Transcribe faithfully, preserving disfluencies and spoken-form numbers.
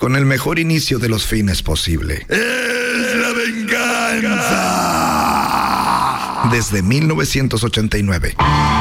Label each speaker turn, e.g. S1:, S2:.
S1: con el mejor inicio de los fines posible.
S2: ¡Es la venganza!
S1: Desde mil novecientos ochenta y nueve.